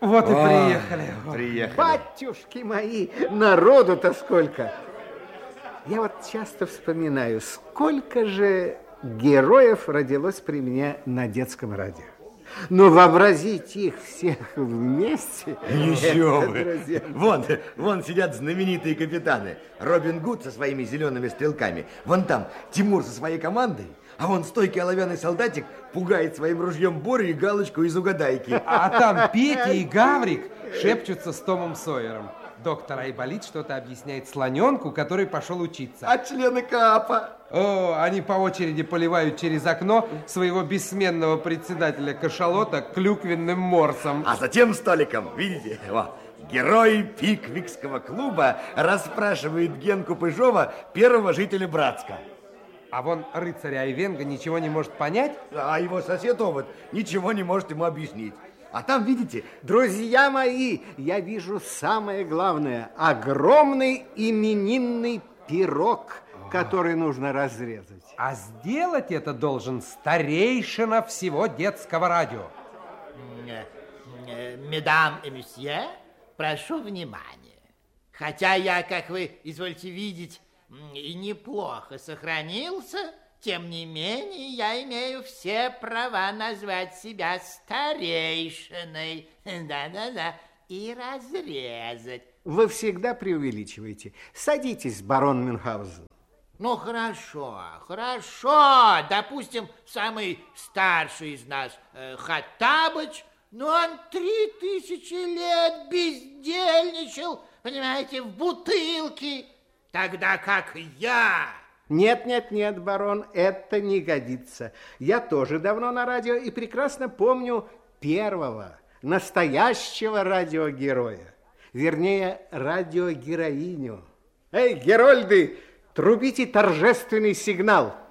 Вот и приехали. Приехали. Батюшки мои, народу-то сколько. Я вот часто вспоминаю, сколько же героев родилось при мне на детском радио. Но вообразить их всех вместе... Еще вы. Друзья. Вон сидят знаменитые капитаны. Робин Гуд со своими зелеными стрелками. Вон там Тимур со своей командой. А вон стойкий оловянный солдатик пугает своим ружьем Борю и Галочку из угадайки. А там Петя и Гаврик шепчутся с Томом Сойером. Доктор Айболит что-то объясняет слоненку, который пошел учиться. А члены КАПа? О, они по очереди поливают через окно своего бессменного председателя кашалота клюквенным морсом. А затем столиком, видите, герой Пиквикского клуба расспрашивает Генку Пыжова, первого жителя Братска. А вон рыцарь Айвенго ничего не может понять. А его сосед Овод ничего не может ему объяснить. А там, видите... Друзья мои, я вижу самое главное. Огромный именинный пирог, который нужно разрезать. А сделать это должен старейшина всего детского радио. Месдам и месье, прошу внимания. Хотя я, как вы извольте видеть, и неплохо сохранился, тем не менее я имею все права назвать себя старейшиной. Да-да-да. И разрезать. Вы всегда преувеличиваете. Садитесь, барон Мюнхгаузен. Ну, хорошо. Допустим, самый старший из нас, Хаттабыч, но он 3000 лет бездельничал, понимаете, в бутылке, тогда как я... Нет, барон, это не годится. Я тоже давно на радио и прекрасно помню первого, настоящего радиогероя. Вернее, радиогероиню. Эй, герольды, трубите торжественный сигнал.